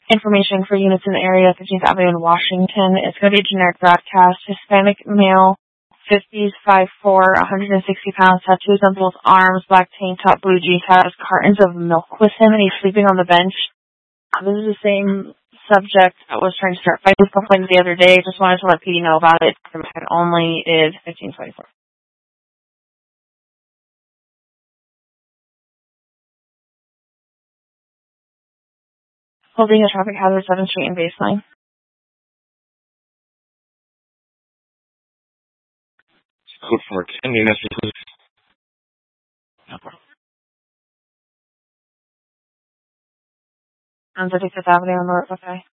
Information for units in the area, 15th Avenue in Washington. It's going to be a generic broadcast. Hispanic male, 50s, 5'4", 160 pounds, tattoos on both arms, black tank top, blue jeans, has cartons of milk with him, and he's sleeping on the bench. This is the same subject that was trying to start fighting complaints the other day. Just wanted to let PD know about it. The only is 1524. Holding a traffic hazard, 7th Street and Baseline. Code 410, units, please. No problem. On 35th Avenue on North Buffet.